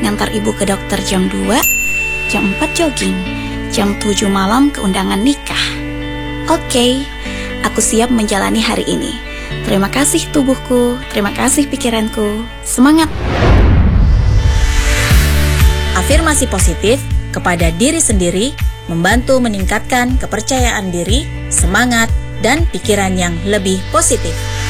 ngantar ibu ke dokter jam 2, jam 4 jogging, jam 7 malam ke undangan nikah. Oke, aku siap menjalani hari ini. Terima kasih tubuhku, terima kasih pikiranku. Semangat! Afirmasi positif kepada diri sendiri membantu meningkatkan kepercayaan diri, semangat, dan pikiran yang lebih positif.